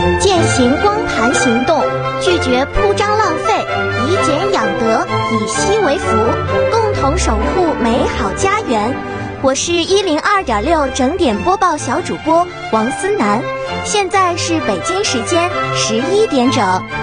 践行光盘行动，拒绝铺张浪费，以俭养德，以稀为福，共同守护美好家园。我是102.6整点播报小主播王思南，现在是北京时间11点整。